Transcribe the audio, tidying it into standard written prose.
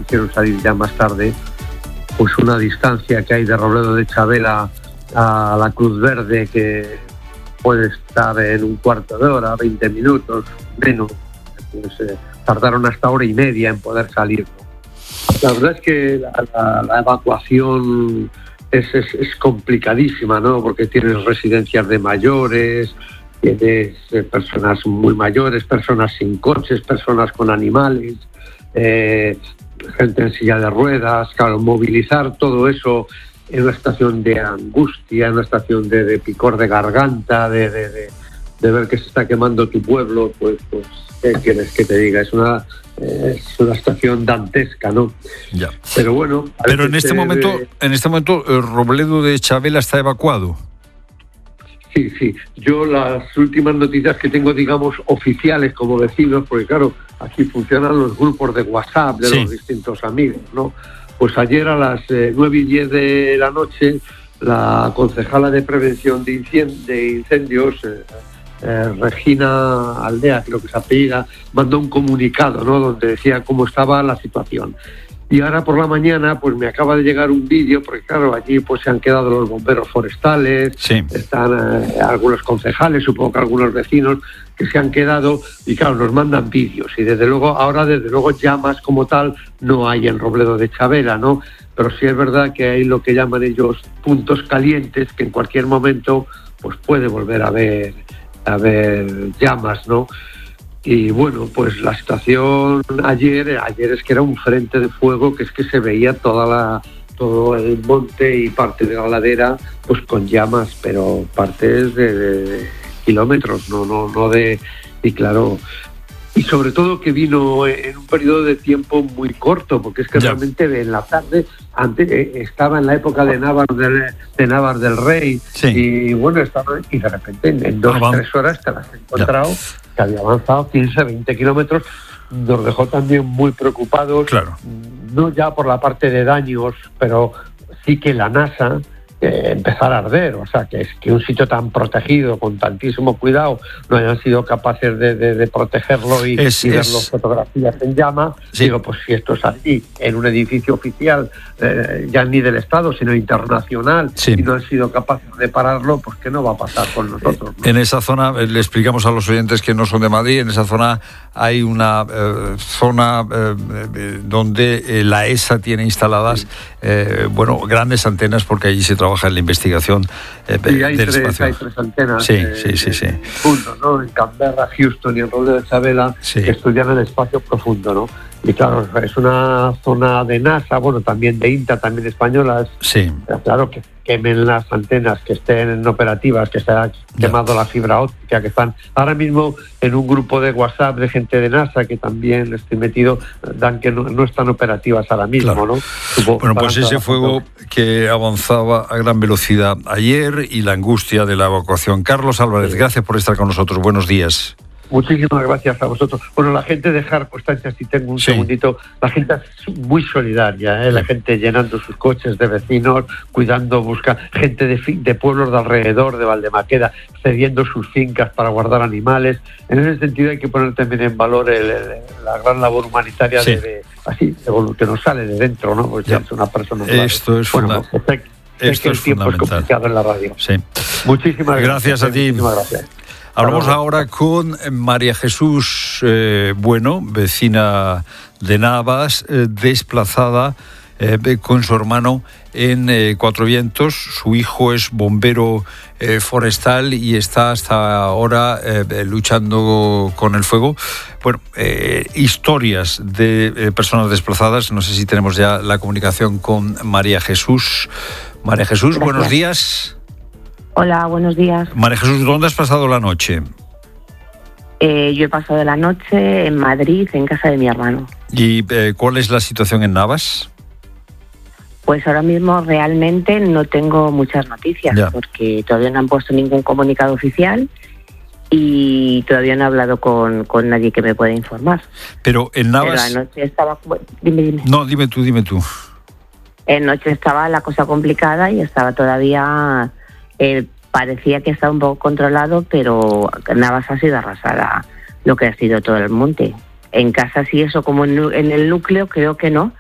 quisieron salir ya más tarde, pues una distancia que hay de Robledo de Chavela a la Cruz Verde que puede estar en un cuarto de hora, 20 minutos, menos. Pues tardaron hasta hora y media en poder salir, ¿no? La verdad es que la evacuación es complicadísima, ¿no? Porque tienes residencias de mayores, tienes personas muy mayores, personas sin coches, personas con animales, gente en silla de ruedas. Claro, movilizar todo eso en una situación de angustia, en una situación de picor de garganta, de ver que se está quemando tu pueblo, pues ¿qué quieres que te diga? Es una situación dantesca, ¿no? Ya. Pero bueno... Pero en este momento Robledo de Chavela está evacuado. Sí. Yo las últimas noticias que tengo, digamos, oficiales como vecinos, porque claro, aquí funcionan los grupos de WhatsApp de los distintos amigos, ¿no? Pues ayer a las 9:10 de la noche, la concejala de prevención de incendios, Regina Aldea, creo que se apellida, mandó un comunicado, ¿no? Donde decía cómo estaba la situación. Y ahora por la mañana pues me acaba de llegar un vídeo, porque claro, allí pues se han quedado los bomberos forestales, están algunos concejales, supongo que algunos vecinos que se han quedado, y claro, nos mandan vídeos, y desde luego llamas como tal no hay en Robledo de Chavela, ¿no? Pero sí es verdad que hay lo que llaman ellos puntos calientes, que en cualquier momento pues puede volver a haber llamas, ¿no? Y bueno, pues la situación ayer es que era un frente de fuego, que es que se veía todo el monte y parte de la ladera pues con llamas, pero partes de kilómetros, no de... Y claro, y sobre todo que vino en un periodo de tiempo muy corto, porque es que realmente en la tarde, antes estaba en la época de Navar del Rey, y bueno, y de repente en 2-3 horas te las has encontrado, que había avanzado 15-20 kilómetros. Nos dejó también muy preocupados, no ya por la parte de daños, pero sí que la NASA empezar a arder, o sea, que es que un sitio tan protegido, con tantísimo cuidado, no hayan sido capaces de protegerlo y ver las fotografías en llama. Digo, pues si esto es así, en un edificio oficial, ya ni del Estado, sino internacional, y no han sido capaces de pararlo, pues ¿qué no va a pasar con nosotros, ¿no? En esa zona, le explicamos a los oyentes que no son de Madrid, en esa zona hay una zona donde la ESA tiene instaladas grandes antenas, porque allí se trabaja en la investigación del espacio. Hay 3 antenas profundo, ¿no? En Canberra, Houston y en Robledo de Chavela, que estudian el espacio profundo, ¿no? Y claro, es una zona de NASA, bueno, también de INTA, también españolas. Claro, que quemen las antenas, que estén operativas, que se haya quemado la fibra óptica, que están ahora mismo en un grupo de WhatsApp de gente de NASA, que también estoy metido, dan que no están operativas ahora mismo, ¿no? Bueno, pues ese fuego que avanzaba a gran velocidad ayer y la angustia de la evacuación. Carlos Álvarez, gracias por estar con nosotros. Buenos días. Muchísimas gracias a vosotros. Bueno, la gente de Constancia, si tengo un segundito, la gente es muy solidaria, la gente llenando sus coches de vecinos, cuidando, buscando, gente de pueblos de alrededor, de Valdemaqueda, cediendo sus fincas para guardar animales. En ese sentido hay que poner también en valor la gran labor humanitaria que nos sale de dentro, ¿no? Pues es una persona. Esto es fundamental. Esto es tiempo fundamental. Es complicado en la radio. Muchísimas gracias a ti. Muchísimas gracias. Hablamos ahora con María Jesús vecina de Navas, desplazada con su hermano en Cuatro Vientos. Su hijo es bombero forestal y está hasta ahora luchando con el fuego. Bueno, historias de personas desplazadas. No sé si tenemos ya la comunicación con María Jesús. María Jesús, gracias. Buenos días. Hola, buenos días. María Jesús, ¿dónde has pasado la noche? Yo he pasado la noche en Madrid, en casa de mi hermano. ¿Y cuál es la situación en Navas? Pues ahora mismo realmente no tengo muchas noticias, porque todavía no han puesto ningún comunicado oficial y todavía no he hablado con nadie que me pueda informar. Pero en Navas... Pero anoche estaba... Dime. No, dime tú. Anoche estaba la cosa complicada y estaba todavía... parecía que estaba un poco controlado, pero Navas ha sido arrasada, lo que ha sido todo el monte. En casa sí, eso como en el núcleo creo que no,